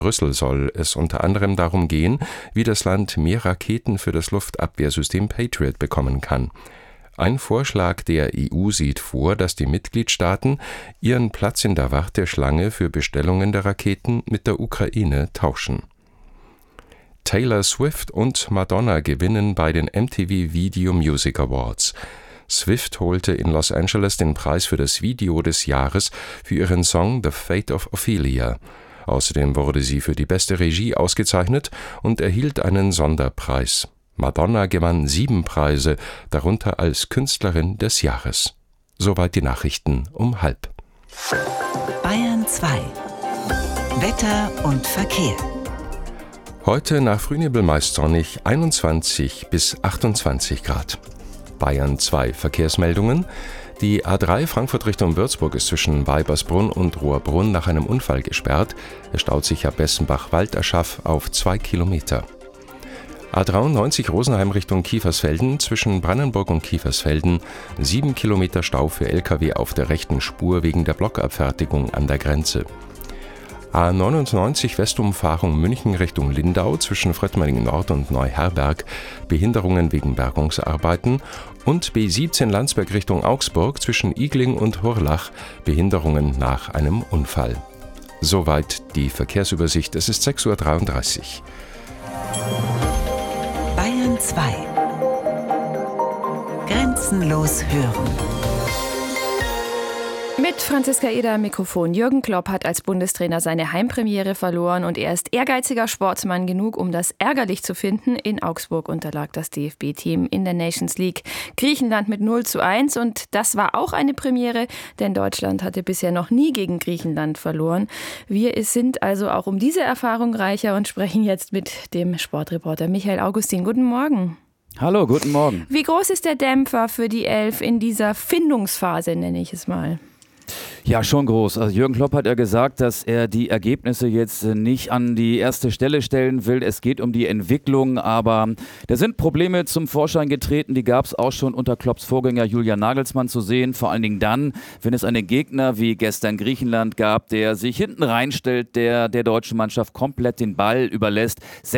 Brüssel soll es unter anderem darum gehen, wie das Land mehr Raketen für das Luftabwehrsystem Patriot bekommen kann. Ein Vorschlag der EU sieht vor, dass die Mitgliedstaaten ihren Platz in der Warteschlange für Bestellungen der Raketen mit der Ukraine tauschen. Taylor Swift und Madonna gewinnen bei den MTV Video Music Awards. Swift holte in Los Angeles den Preis für das Video des Jahres für ihren Song The Fate of Ophelia. Außerdem wurde sie für die beste Regie ausgezeichnet und erhielt einen Sonderpreis. Madonna gewann 7 Preise, darunter als Künstlerin des Jahres. Soweit die Nachrichten um 12:30. Bayern 2. Wetter und Verkehr. Heute nach Frühnebel meist sonnig, 21 bis 28 Grad. Bayern 2 Verkehrsmeldungen. Die A3 Frankfurt Richtung Würzburg ist zwischen Weibersbrunn und Rohrbrunn nach einem Unfall gesperrt. Es staut sich ab Bessenbach-Walderschaff auf 2 Kilometer. A93 Rosenheim Richtung Kiefersfelden zwischen Brannenburg und Kiefersfelden 7 Kilometer Stau für Lkw auf der rechten Spur wegen der Blockabfertigung an der Grenze. A99 Westumfahrung München Richtung Lindau zwischen Fröttmering Nord und Neuherberg, Behinderungen wegen Bergungsarbeiten, und B17 Landsberg Richtung Augsburg zwischen Igling und Hurlach, Behinderungen nach einem Unfall. Soweit die Verkehrsübersicht. Es ist 6:33 Uhr. Bayern 2. Grenzenlos hören. Mit Franziska Eder am Mikrofon. Jürgen Klopp hat als Bundestrainer seine Heimpremiere verloren und er ist ehrgeiziger Sportsmann genug, um das ärgerlich zu finden. In Augsburg unterlag das DFB-Team in der Nations League Griechenland mit 0:1 und das war auch eine Premiere, denn Deutschland hatte bisher noch nie gegen Griechenland verloren. Wir sind also auch um diese Erfahrung reicher und sprechen jetzt mit dem Sportreporter Michael Augustin. Guten Morgen. Hallo, guten Morgen. Wie groß ist der Dämpfer für die Elf in dieser Findungsphase, nenne ich es mal? Ja, schon groß. Also Jürgen Klopp hat ja gesagt, dass er die Ergebnisse jetzt nicht an die erste Stelle stellen will. Es geht um die Entwicklung, aber da sind Probleme zum Vorschein getreten. Die gab es auch schon unter Klopps Vorgänger Julian Nagelsmann zu sehen. Vor allen Dingen dann, wenn es einen Gegner wie gestern Griechenland gab, der sich hinten reinstellt, der deutschen Mannschaft komplett den Ball überlässt.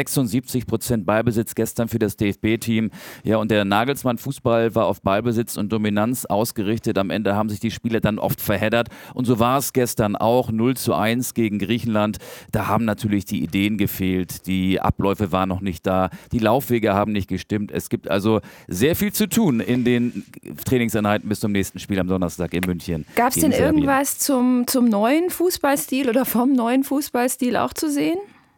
76% Ballbesitz gestern für das DFB-Team. Ja, und der Nagelsmann-Fußball war auf Ballbesitz und Dominanz ausgerichtet. Am Ende haben sich die Spieler dann oft verheddert. Und so war es gestern auch, 0:1 gegen Griechenland. Da haben natürlich die Ideen gefehlt, die Abläufe waren noch nicht da, die Laufwege haben nicht gestimmt. Es gibt also sehr viel zu tun in den Trainingseinheiten bis zum nächsten Spiel am Donnerstag in München. Gab es denn irgendwas zum neuen Fußballstil oder vom neuen Fußballstil auch zu sehen?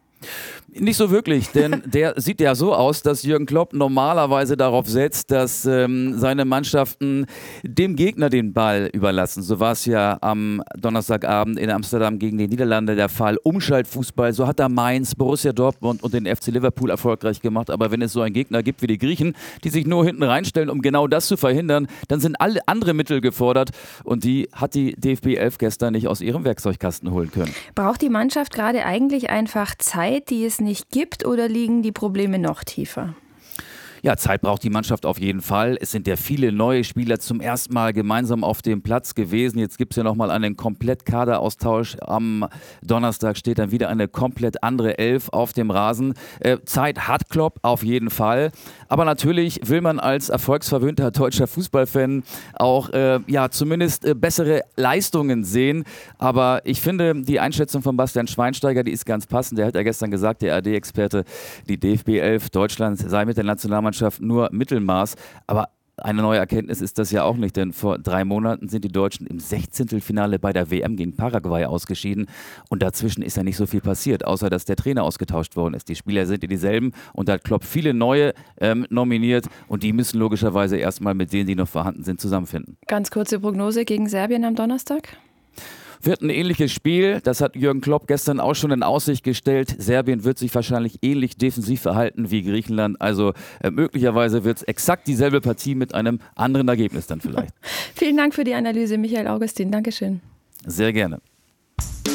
Nicht so wirklich, denn der sieht ja so aus, dass Jürgen Klopp normalerweise darauf setzt, dass seine Mannschaften dem Gegner den Ball überlassen. So war es ja am Donnerstagabend in Amsterdam gegen die Niederlande der Fall. Umschaltfußball, so hat er Mainz, Borussia Dortmund und den FC Liverpool erfolgreich gemacht. Aber wenn es so einen Gegner gibt wie die Griechen, die sich nur hinten reinstellen, um genau das zu verhindern, dann sind alle andere Mittel gefordert. Und die hat die DFB 11 gestern nicht aus ihrem Werkzeugkasten holen können. Braucht die Mannschaft gerade eigentlich einfach Zeit, die es nicht gibt, oder liegen die Probleme noch tiefer? Ja, Zeit braucht die Mannschaft auf jeden Fall. Es sind ja viele neue Spieler zum ersten Mal gemeinsam auf dem Platz gewesen. Jetzt gibt es ja nochmal einen Komplett-Kaderaustausch. Am Donnerstag steht dann wieder eine komplett andere Elf auf dem Rasen. Zeit hat Klopp auf jeden Fall. Aber natürlich will man als erfolgsverwöhnter deutscher Fußballfan auch zumindest bessere Leistungen sehen. Aber ich finde, die Einschätzung von Bastian Schweinsteiger, die ist ganz passend. Der hat ja gestern gesagt, der ARD-Experte, die DFB 11 Deutschland sei mit der Nationalmannschaft nur Mittelmaß, aber eine neue Erkenntnis ist das ja auch nicht, denn vor 3 Monaten sind die Deutschen im 16. bei der WM gegen Paraguay ausgeschieden und dazwischen ist ja nicht so viel passiert, außer dass der Trainer ausgetauscht worden ist. Die Spieler sind ja dieselben und da hat Klopp viele neue nominiert und die müssen logischerweise erstmal mit denen, die noch vorhanden sind, zusammenfinden. Ganz kurze Prognose gegen Serbien am Donnerstag? Wird ein ähnliches Spiel, das hat Jürgen Klopp gestern auch schon in Aussicht gestellt. Serbien wird sich wahrscheinlich ähnlich defensiv verhalten wie Griechenland. Also möglicherweise wird es exakt dieselbe Partie mit einem anderen Ergebnis dann vielleicht. Vielen Dank für die Analyse, Michael Augustin. Dankeschön. Sehr gerne.